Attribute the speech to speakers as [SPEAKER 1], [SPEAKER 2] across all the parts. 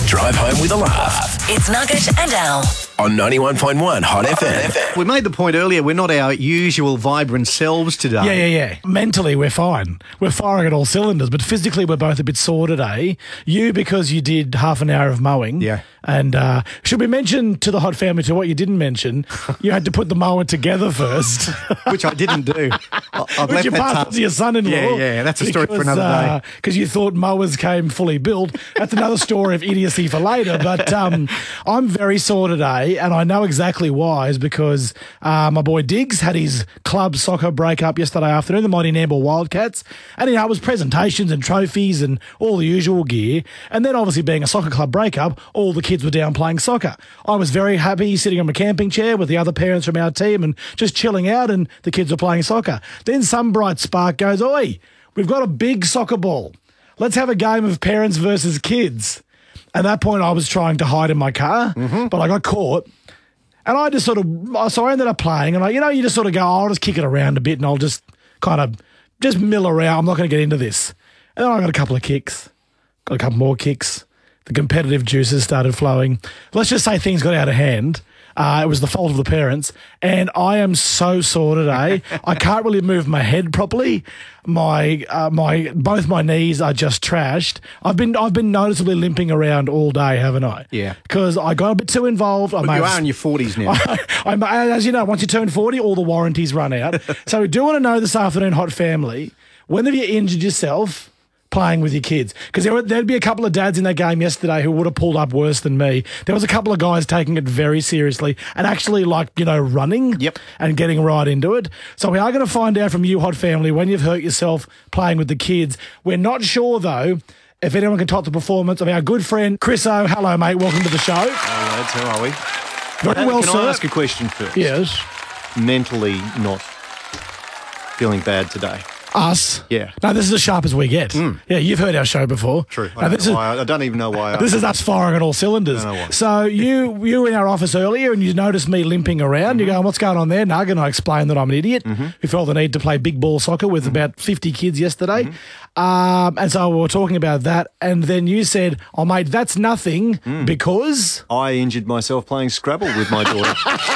[SPEAKER 1] Drive home with a laugh.
[SPEAKER 2] It's Nugget and Al.
[SPEAKER 1] On 91.1 Hot FM.
[SPEAKER 3] We made the point earlier, we're not our usual vibrant selves today.
[SPEAKER 4] Yeah. Mentally, we're fine. We're firing at all cylinders, but physically, we're both a bit sore today. You, because you did half an hour of mowing.
[SPEAKER 3] Yeah.
[SPEAKER 4] And should we mention to the Hot family, to what you didn't mention, you had to put the mower together first.
[SPEAKER 3] Which I didn't do. I've
[SPEAKER 4] Which you
[SPEAKER 3] that
[SPEAKER 4] passed
[SPEAKER 3] task.
[SPEAKER 4] on to your son-in-law.
[SPEAKER 3] Yeah, that's a story for another day.
[SPEAKER 4] Because you thought mowers came fully built. That's another story of idiocy for later. But I'm very sore today, and I know exactly why. Is because my boy Diggs had his club soccer break-up yesterday afternoon, the mighty Nambour Wildcats. And, it was presentations and trophies and all the usual gear. And then, obviously, being a soccer club break-up, all the kids were down playing soccer. I was very happy sitting on my camping chair with the other parents from our team and just chilling out, and the kids were playing soccer. Then some bright spark goes, "Oi, we've got a big soccer ball. Let's have a game of parents versus kids." At that point, I was trying to hide in my car, but I got caught. And I just so I ended up playing, and you just sort of go, I'll just kick it around a bit and I'll just kind of just mill around. I'm not going to get into this. And then I got a couple of kicks, got a couple more kicks. The competitive juices started flowing. Let's just say things got out of hand. It was the fault of the parents, and I am so sore today. I can't really move my head properly. Both my knees are just trashed. I've been noticeably limping around all day, haven't I?
[SPEAKER 3] Yeah.
[SPEAKER 4] Because I got a bit too involved.
[SPEAKER 3] But you are in your 40s now.
[SPEAKER 4] As you know, once you turn 40, all the warranties run out. So we do want to know this afternoon, Hot family, when have you injured yourself playing with your kids? Because there'd be a couple of dads in that game yesterday who would have pulled up worse than me. There was a couple of guys taking it very seriously and actually running and getting right into it. So we are going to find out from you, Hot family, when you've hurt yourself playing with the kids. We're not sure, though, if anyone can top the performance of our good friend Chris O. Hello, mate. Welcome to the show.
[SPEAKER 5] Hey, lads, how are we?
[SPEAKER 4] Very well,
[SPEAKER 5] Can
[SPEAKER 4] sir.
[SPEAKER 5] I ask a question first?
[SPEAKER 4] Yes.
[SPEAKER 5] Mentally not feeling bad today.
[SPEAKER 4] Us?
[SPEAKER 5] Yeah.
[SPEAKER 4] No, this is as sharp as we get. Yeah, you've heard our show before.
[SPEAKER 5] True.
[SPEAKER 4] Now,
[SPEAKER 5] I don't even know why.
[SPEAKER 4] This is us firing on all cylinders.
[SPEAKER 5] I don't know why.
[SPEAKER 4] So you were in our office earlier and you noticed me limping around. You're going, what's going on there, Nug? And I explained that I'm an idiot who felt the need to play big ball soccer with about 50 kids yesterday. And so we were talking about that. And then you said, oh, mate, that's nothing because...
[SPEAKER 5] I injured myself playing Scrabble with my daughter.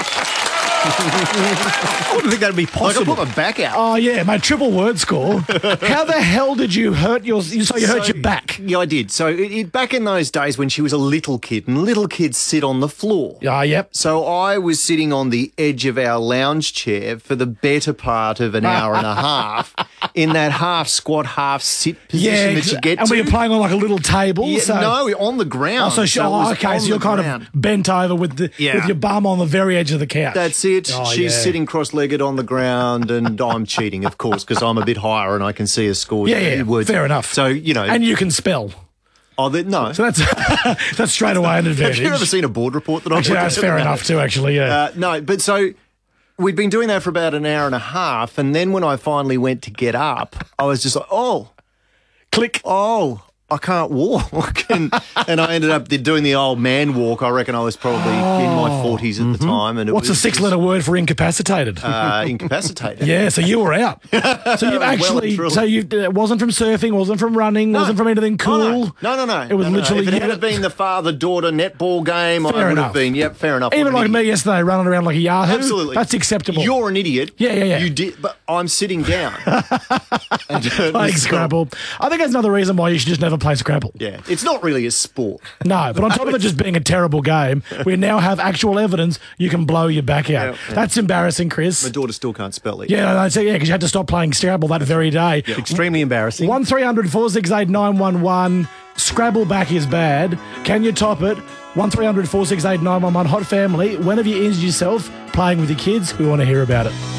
[SPEAKER 3] I wouldn't think that'd be possible.
[SPEAKER 5] I put my back out.
[SPEAKER 4] Oh, yeah, mate, triple word score. How the hell did you hurt you hurt your back?
[SPEAKER 5] Yeah, I did. So back in those days when she was a little kid, and little kids sit on the floor.
[SPEAKER 4] Yep.
[SPEAKER 5] So I was sitting on the edge of our lounge chair for the better part of an hour and a half in that half squat, half sit position that you get
[SPEAKER 4] and
[SPEAKER 5] to.
[SPEAKER 4] we were playing on like a little table.
[SPEAKER 5] Yeah,
[SPEAKER 4] so...
[SPEAKER 5] no, on the ground.
[SPEAKER 4] Oh, so you're kind of bent over with your bum on the very edge of the couch.
[SPEAKER 5] That's it.
[SPEAKER 4] Oh,
[SPEAKER 5] She's sitting cross-legged on the ground, and I'm cheating, of course, because I'm a bit higher and I can see her scores.
[SPEAKER 4] Fair enough.
[SPEAKER 5] So,
[SPEAKER 4] And you can spell.
[SPEAKER 5] Oh, no.
[SPEAKER 4] So that's straight away an advantage.
[SPEAKER 5] Have you ever seen a board report that I've
[SPEAKER 4] Actually, that's fair enough too, actually, yeah.
[SPEAKER 5] No, but so we'd been doing that for about an hour and a half, and then when I finally went to get up, I was just like,
[SPEAKER 4] click.
[SPEAKER 5] I can't walk. And I ended up doing the old man walk. I reckon I was probably in my 40s at the time. And
[SPEAKER 4] What's the 6-letter word for incapacitated?
[SPEAKER 5] Incapacitated.
[SPEAKER 4] Yeah, so you were out. So you've actually, it wasn't from surfing, wasn't from running, wasn't from anything cool.
[SPEAKER 5] No.
[SPEAKER 4] It was literally...
[SPEAKER 5] If it had been the father-daughter netball game, I would have been, fair enough.
[SPEAKER 4] Even like me yesterday, running around like a yahoo.
[SPEAKER 5] Absolutely.
[SPEAKER 4] That's acceptable.
[SPEAKER 5] You're an idiot.
[SPEAKER 4] Yeah.
[SPEAKER 5] You did, but I'm sitting down.
[SPEAKER 4] Playing Scrabble. I think that's another reason why you should just never play Scrabble.
[SPEAKER 5] Yeah, it's not really a sport.
[SPEAKER 4] No, but on top of it just being a terrible game, we now have actual evidence you can blow your back out. Yeah. That's embarrassing, Chris.
[SPEAKER 5] My daughter still can't spell it.
[SPEAKER 4] Yeah, because you had to stop playing Scrabble that very day.
[SPEAKER 3] Yeah. Extremely embarrassing.
[SPEAKER 4] 1300 468 911. Scrabble back is bad. Can you top it? 1300 468 911. Hot family, when have you injured yourself playing with your kids? We want to hear about it.